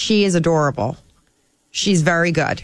She is adorable. She's very good.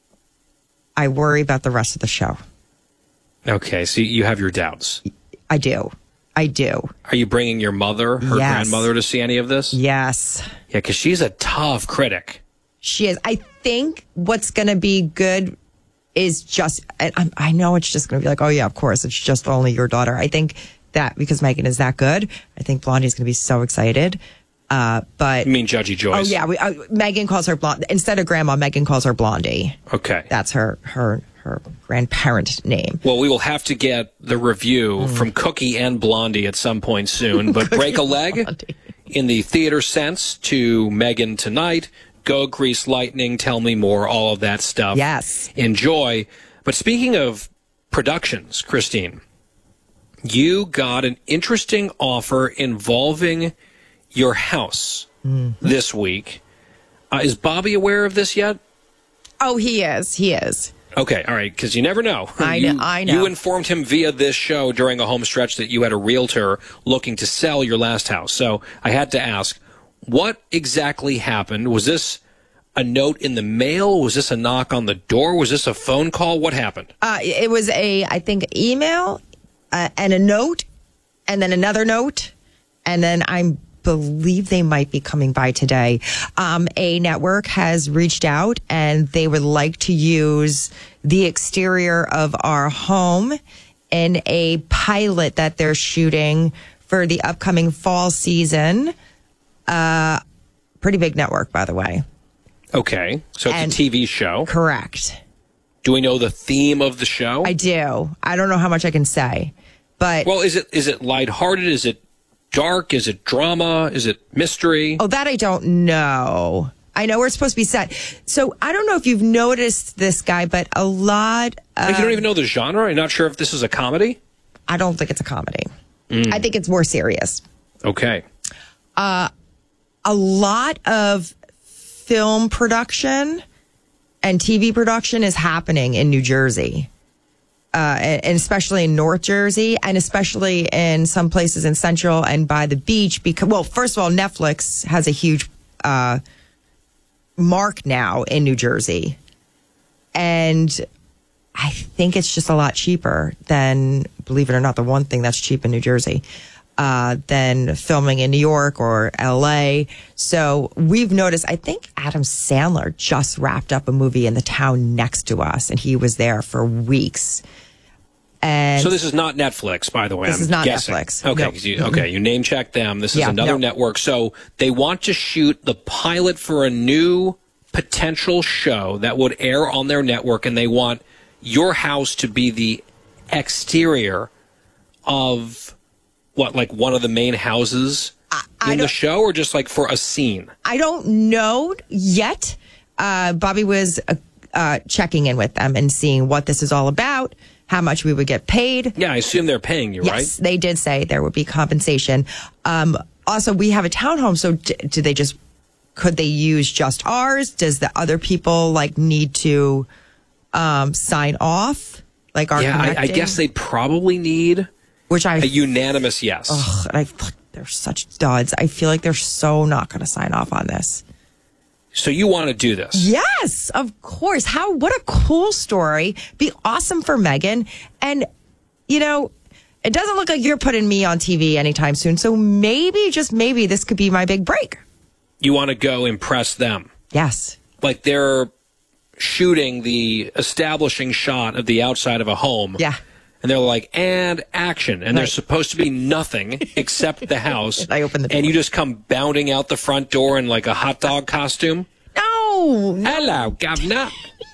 I worry about the rest of the show. Okay, so you have your doubts. I do. Are you bringing your mother, her grandmother, to see any of this? Yes. Yeah, because she's a tough critic. She is. I think what's going to be good is just, I know it's just going to be like, oh yeah, of course, it's just only your daughter. I think that because Megan is that good, I think Blondie's going to be so excited. But you mean Judgy Joyce? Oh yeah, Megan calls her Blondie. Instead of Grandma, Megan calls her Blondie. Okay. That's her grandparent name. Well, we will have to get the review from Cookie and Blondie at some point soon. But break a leg in the theater sense to Megan tonight. Go Grease Lightning, Tell Me More, all of that stuff. Yes. Enjoy. But speaking of productions, Christine, you got an interesting offer involving your house this week. Is Bobby aware of this yet? Oh, he is. Okay, all right, because you never know. I know. You informed him via this show during a home stretch that you had a realtor looking to sell your last house. So I had to ask, what exactly happened? Was this a note in the mail? Was this a knock on the door? Was this a phone call? What happened? It was I think, email and a note, and then another note, and then I believe they might be coming by today. A network has reached out and they would like to use the exterior of our home in a pilot that they're shooting for the upcoming fall season. Pretty big network, by the way. Okay, so it's a TV show. Correct. Do we know the theme of the show? I do. I don't know how much I can say, but well, is it lighthearted? Is it dark? Is it drama? Is it mystery? Oh, that I don't know. I know we're supposed to be set. So I don't know if you've noticed this guy, but a lot of... Like you don't even know the genre? You're not sure if this is a comedy? I don't think it's a comedy. I think it's more serious. Okay. A lot of film production and TV production is happening in New Jersey. And especially in North Jersey, and especially in some places in Central and by the beach. Because, well, first of all, Netflix has a huge mark now in New Jersey. And I think it's just a lot cheaper than, believe it or not, the one thing that's cheap in New Jersey, than filming in New York or LA. So we've noticed, I think Adam Sandler just wrapped up a movie in the town next to us, and he was there for weeks. And so this is not Netflix, by the way. This is not guessing. Netflix. Okay, No. You name check them. This is another network. So they want to shoot the pilot for a new potential show that would air on their network, and they want your house to be the exterior of what, like one of the main houses in the show, or just like for a scene? I don't know yet. Bobby was checking in with them and seeing what this is all about, how much we would get paid. Yeah, I assume they're paying you, right? Yes, they did say there would be compensation. Also, we have a townhome, so could they use just ours? Does the other people need to sign off? Like our I guess they'd probably need a unanimous yes. Ugh, and they're such duds. I feel like they're so not going to sign off on this. So you want to do this? Yes, of course. What a cool story. Be awesome for Megan. And, it doesn't look like you're putting me on TV anytime soon. So maybe, just maybe, this could be my big break. You want to go impress them? Yes. Like they're shooting the establishing shot of the outside of a home. Yeah. And they're like, and action. And there's supposed to be nothing except the house. I open the door. And you just come bounding out the front door in like a hot dog costume. No. Hello, governor.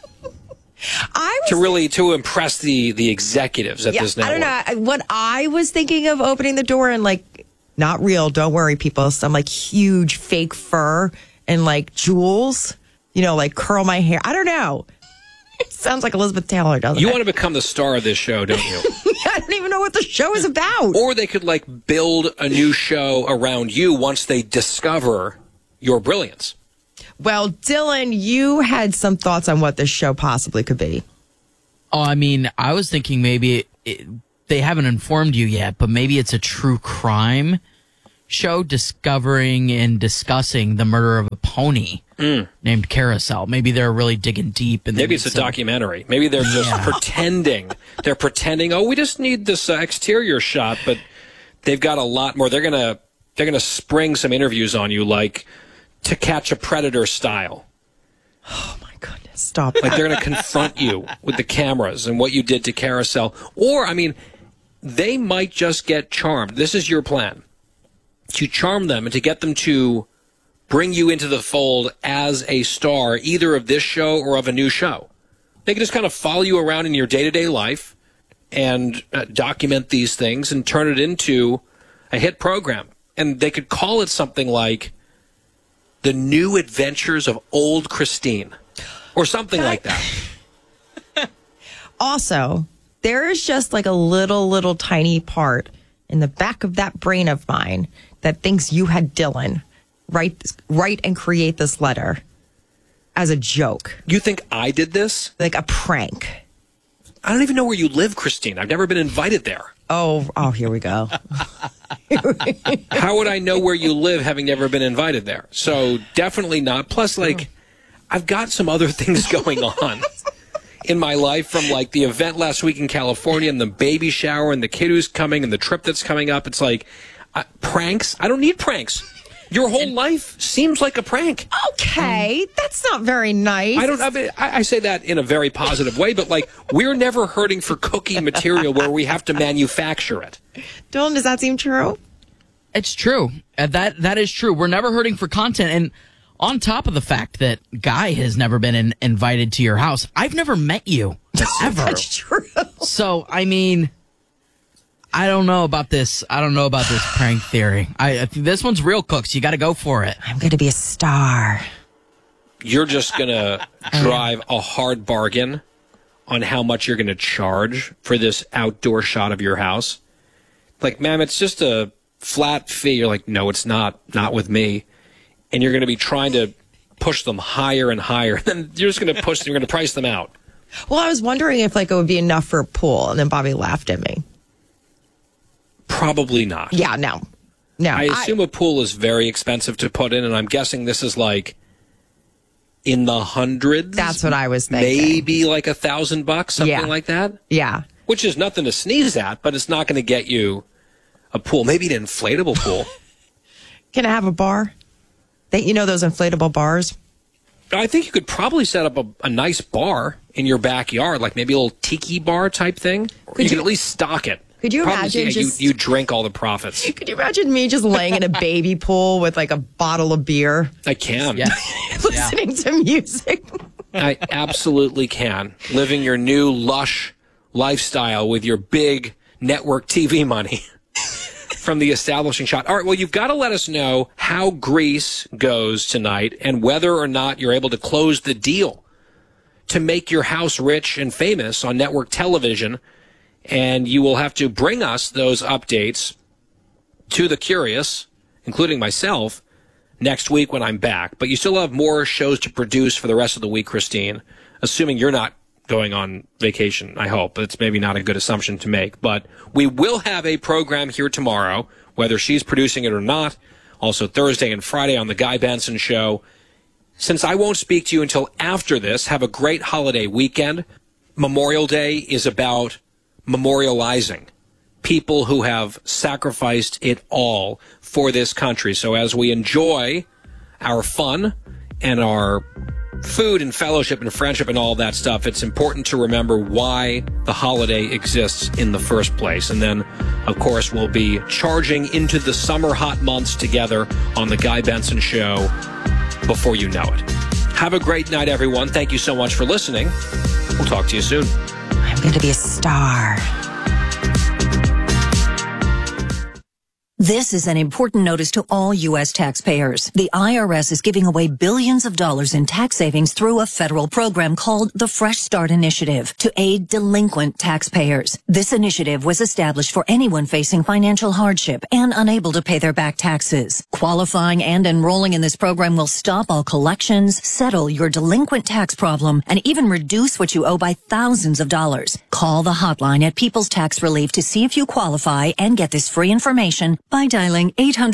To impress the executives at this network. I don't know. What I was thinking of opening the door and not real, don't worry, people. Some huge fake fur and jewels, curl my hair. I don't know. It sounds like Elizabeth Taylor, doesn't it? You want to become the star of this show, don't you? I don't even know what the show is about. Or they could build a new show around you once they discover your brilliance. Well, Dylan, you had some thoughts on what this show possibly could be. Oh, I mean, I was thinking maybe they haven't informed you yet, but maybe it's a true crime show discovering and discussing the murder of a pony named Carousel. Maybe they're really digging deep. And maybe it's a documentary. Maybe they're just pretending. They're pretending, oh, we just need this exterior shot, but they've got a lot more. They're gonna spring some interviews on you, like To Catch a Predator style. Oh my goodness! Stop. Like they're gonna confront you with the cameras and what you did to Carousel. Or, I mean, they might just get charmed. This is your plan. To charm them and to get them to bring you into the fold as a star, either of this show or of a new show. They can just kind of follow you around in your day-to-day life and document these things and turn it into a hit program. And they could call it something like The New Adventures of Old Christine or something like that. Also, there is just like a little tiny part in the back of that brain of mine that thinks you had Dylan write and create this letter as a joke. You think I did this? Like a prank. I don't even know where you live, Christine. I've never been invited there. Oh, here we go. How would I know where you live having never been invited there? So definitely not. Plus, like, I've got some other things going on in my life, from like the event last week in California and the baby shower and the kid who's coming and the trip that's coming up. It's like, pranks? I don't need pranks. Your whole life seems like a prank. Okay, that's not very nice. I say that in a very positive way, but like, we're never hurting for cookie material where we have to manufacture it. Dylan, does that seem true? It's true. That is true. We're never hurting for content. And on top of the fact that Guy has never been invited to your house, I've never met you ever. That's true. So, I mean, I don't know about this. I don't know about this prank theory. I think this one's real, Cooks. You got to go for it. I'm going to be a star. You're just going to drive a hard bargain on how much you're going to charge for this outdoor shot of your house. Like, ma'am, it's just a flat fee. You're like, no, it's not. Not with me. And you're going to be trying to push them higher and higher. Then you're just going to push them. You're going to price them out. Well, I was wondering if like it would be enough for a pool, and then Bobby laughed at me. Probably not. Yeah, no. I assume a pool is very expensive to put in, and I'm guessing this is like in the hundreds. That's what I was thinking. Maybe like $1,000, something like that. Yeah. Which is nothing to sneeze at, but it's not going to get you a pool. Maybe an inflatable pool. Can I have a bar? You know those inflatable bars? I think you could probably set up a nice bar in your backyard, like maybe a little tiki bar type thing. You can at least stock it. Could you imagine you drink all the profits? Could you imagine me just laying in a baby pool with like a bottle of beer? I can. Yeah. Listening to music. I absolutely can. Living your new lush lifestyle with your big network TV money from the establishing shot. All right, well, you've got to let us know how Grease goes tonight and whether or not you're able to close the deal to make your house rich and famous on network television. And you will have to bring us those updates to the curious, including myself, next week when I'm back. But you still have more shows to produce for the rest of the week, Christine, assuming you're not going on vacation, I hope. It's maybe not a good assumption to make. But we will have a program here tomorrow, whether she's producing it or not. Also Thursday and Friday on The Guy Benson Show. Since I won't speak to you until after this, have a great holiday weekend. Memorial Day is about memorializing people who have sacrificed it all for this country. So as we enjoy our fun and our food and fellowship and friendship and all that stuff, it's important to remember why the holiday exists in the first place. And then, of course, we'll be charging into the summer hot months together on The Guy Benson Show before you know it. Have a great night, everyone. Thank you so much for listening. We'll talk to you soon. I'm going to be a star. This is an important notice to all U.S. taxpayers. The IRS is giving away billions of dollars in tax savings through a federal program called the Fresh Start Initiative to aid delinquent taxpayers. This initiative was established for anyone facing financial hardship and unable to pay their back taxes. Qualifying and enrolling in this program will stop all collections, settle your delinquent tax problem, and even reduce what you owe by thousands of dollars. Call the hotline at People's Tax Relief to see if you qualify and get this free information by by dialing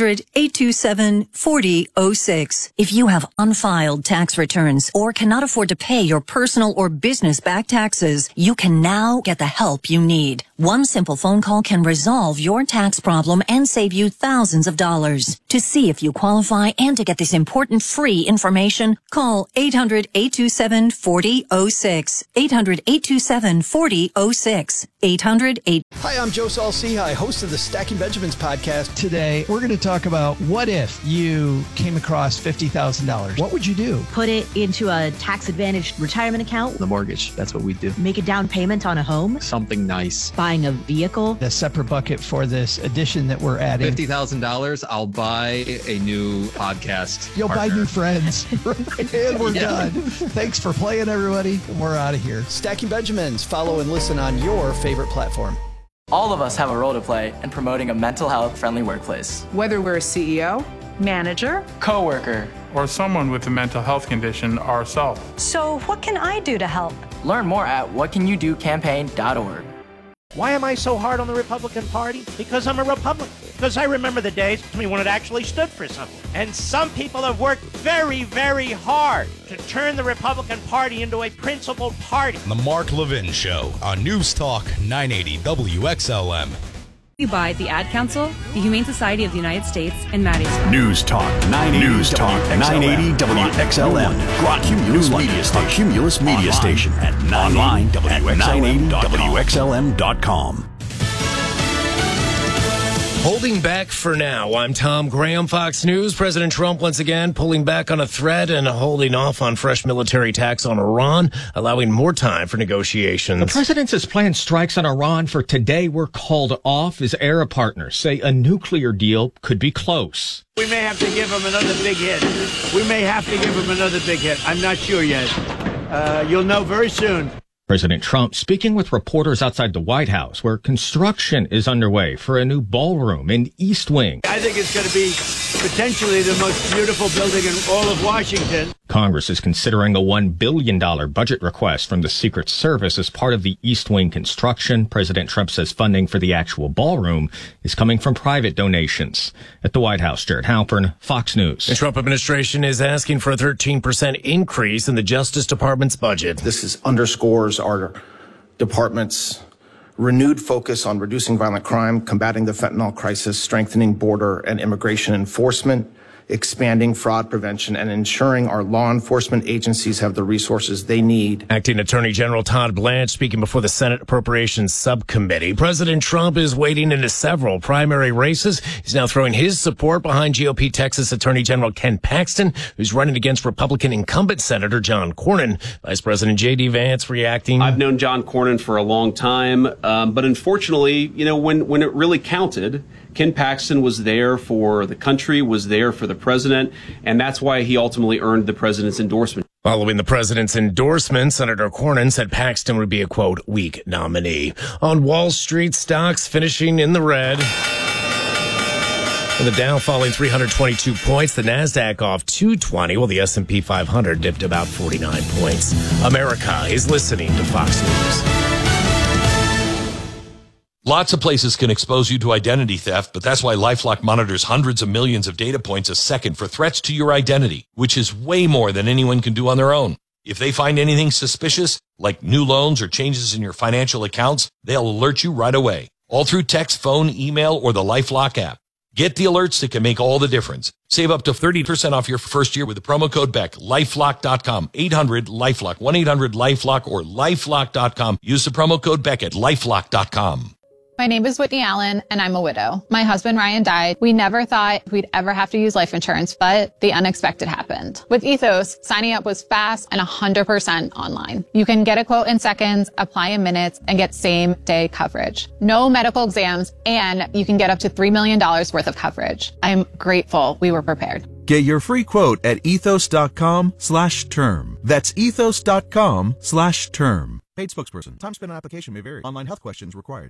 800-827-4006. If you have unfiled tax returns or cannot afford to pay your personal or business back taxes, you can now get the help you need. One simple phone call can resolve your tax problem and save you thousands of dollars. To see if you qualify and to get this important free information, call 800-827-4006. 800-827-4006. 800-8. Hi, I'm Joe Saul-Sehy, host of the Stacking Benjamins podcast. Today, we're going to talk about what if you came across $50,000? What would you do? Put it into a tax-advantaged retirement account. The mortgage, that's what we do. Make a down payment on a home. Something nice. Buying a vehicle. A separate bucket for this addition that we're adding. $50,000, I'll buy a new podcast. You'll partner. buy new friends. And we're done. Thanks for playing, everybody. And we're out of here. Stacking Benjamins. Follow and listen on your favorite platform. All of us have a role to play in promoting a mental health friendly workplace. Whether we're a CEO, manager, coworker, or someone with a mental health condition ourselves. So what can I do to help? Learn more at whatcanyoudocampaign.org. Why am I so hard on the Republican Party? Because I'm a Republican. Because I remember the days when it actually stood for something. And some people have worked very, very hard to turn the Republican Party into a principled party. The Mark Levin Show on News Talk 980 WXLM. By the Ad Council, the Humane Society of the United States, and Maddie's. News Talk 980 News Talk 980 WXLM. Cumulus Media Station. Cumulus Media Station. Online at 980WXLM.com. Holding back for now. I'm Tom Graham, Fox News. President Trump once again pulling back on a threat and holding off on fresh military attacks on Iran, allowing more time for negotiations. The president has planned strikes on Iran for today were called off as Arab partners say a nuclear deal could be close. We may have to give him another big hit. I'm not sure yet. You'll know very soon. President Trump speaking with reporters outside the White House, where construction is underway for a new ballroom in East Wing. I think it's going to be potentially the most beautiful building in all of Washington. Congress is considering a $1 billion budget request from the Secret Service as part of the East Wing construction. President Trump says funding for the actual ballroom is coming from private donations. At the White House, Jared Halpern, Fox News. The Trump administration is asking for a 13% increase in the Justice Department's budget. This underscores our department's renewed focus on reducing violent crime, combating the fentanyl crisis, strengthening border and immigration enforcement, expanding fraud prevention, and ensuring our law enforcement agencies have the resources they need. Acting Attorney General Todd Blanche speaking before the Senate Appropriations Subcommittee. President Trump is wading into several primary races. He's now throwing his support behind GOP Texas Attorney General Ken Paxton, who's running against Republican incumbent Senator John Cornyn. Vice President J.D. Vance reacting. I've known John Cornyn for a long time, but unfortunately, when it really counted, Ken Paxton was there for the country, was there for the president, and that's why he ultimately earned the president's endorsement. Following the president's endorsement, Senator Cornyn said Paxton would be a, quote, weak nominee. On Wall Street, stocks finishing in the red. The Dow falling 322 points, the NASDAQ off 220, while the S&P 500 dipped about 49 points. America is listening to Fox News. Lots of places can expose you to identity theft, but that's why LifeLock monitors hundreds of millions of data points a second for threats to your identity, which is way more than anyone can do on their own. If they find anything suspicious, like new loans or changes in your financial accounts, they'll alert you right away, all through text, phone, email, or the LifeLock app. Get the alerts that can make all the difference. Save up to 30% off your first year with the promo code BECK. LifeLock.com. 800-LifeLock. 1-800-LifeLock or LifeLock.com. Use the promo code BECK at LifeLock.com. My name is Whitney Allen, and I'm a widow. My husband, Ryan, died. We never thought we'd ever have to use life insurance, but the unexpected happened. With Ethos, signing up was fast and 100% online. You can get a quote in seconds, apply in minutes, and get same-day coverage. No medical exams, and you can get up to $3 million worth of coverage. I'm grateful we were prepared. Get your free quote at ethos.com/term. That's ethos.com/term. Paid spokesperson. Time spent on application may vary. Online health questions required.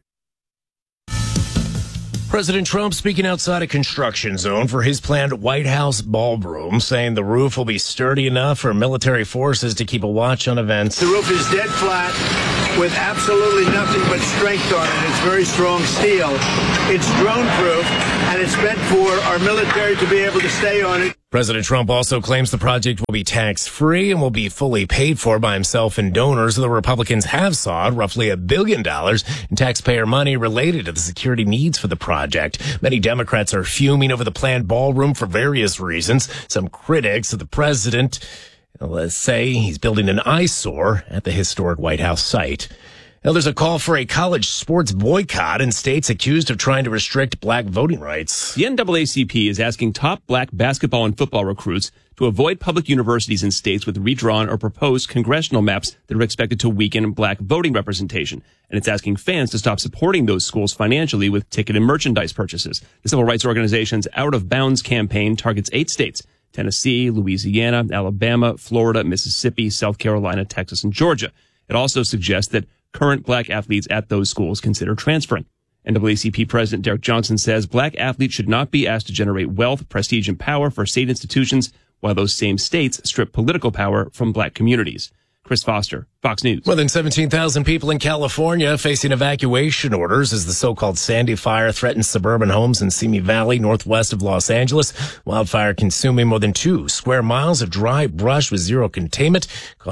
President Trump speaking outside a construction zone for his planned White House ballroom, saying the roof will be sturdy enough for military forces to keep a watch on events. The roof is dead flat. with absolutely nothing but strength on it. It's very strong steel. It's drone-proof, and it's meant for our military to be able to stay on it. President Trump also claims the project will be tax-free and will be fully paid for by himself and donors. The Republicans have sought roughly $1 billion in taxpayer money related to the security needs for the project. Many Democrats are fuming over the planned ballroom for various reasons. Some critics of the president, let's say he's building an eyesore at the historic White House site. Now, there's a call for a college sports boycott in states accused of trying to restrict black voting rights. The NAACP is asking top black basketball and football recruits to avoid public universities in states with redrawn or proposed congressional maps that are expected to weaken black voting representation. And it's asking fans to stop supporting those schools financially with ticket and merchandise purchases. The civil rights organization's Out of Bounds campaign targets 8 states: Tennessee, Louisiana, Alabama, Florida, Mississippi, South Carolina, Texas, and Georgia. It also suggests that current black athletes at those schools consider transferring. NAACP President Derek Johnson says black athletes should not be asked to generate wealth, prestige, and power for state institutions, while those same states strip political power from black communities. Chris Foster, Fox News. More than 17,000 people in California facing evacuation orders as the so-called Sandy Fire threatens suburban homes in Simi Valley, northwest of Los Angeles. Wildfire consuming more than 2 square miles of dry brush with zero containment.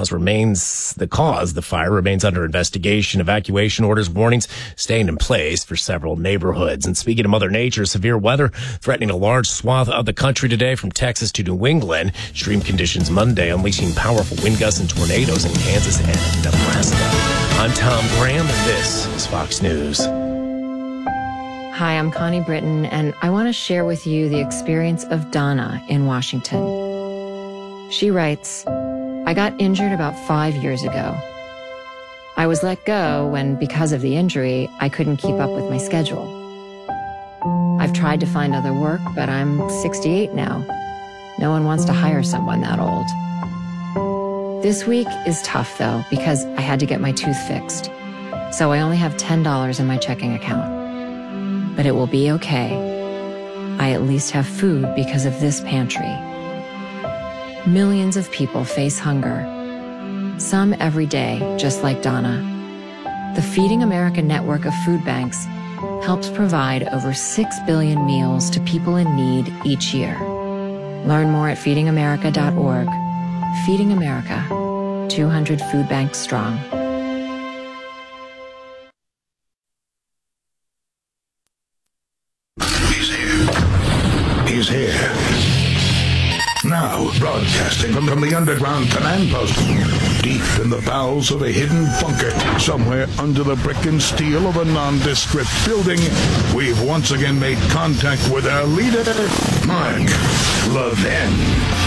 The fire remains under investigation. Evacuation orders, warnings staying in place for several neighborhoods. And speaking of Mother Nature, severe weather threatening a large swath of the country today from Texas to New England. Extreme conditions Monday, unleashing powerful wind gusts and tornadoes in Kansas and Nebraska. I'm Tom Graham, and this is Fox News. Hi, I'm Connie Britton, and I want to share with you the experience of Donna in Washington. She writes, I got injured about 5 years ago. I was let go when, because of the injury, I couldn't keep up with my schedule. I've tried to find other work, but I'm 68 now. No one wants to hire someone that old. This week is tough, though, because I had to get my tooth fixed. So I only have $10 in my checking account. But it will be okay. I at least have food because of this pantry. Millions of people face hunger. Some every day, just like Donna. The Feeding America network of food banks helps provide over 6 billion meals to people in need each year. Learn more at feedingamerica.org. Feeding America, 200 food banks strong. He's here. Now, broadcasting from the underground command post, deep in the bowels of a hidden bunker, somewhere under the brick and steel of a nondescript building, we've once again made contact with our leader, Mark Levin.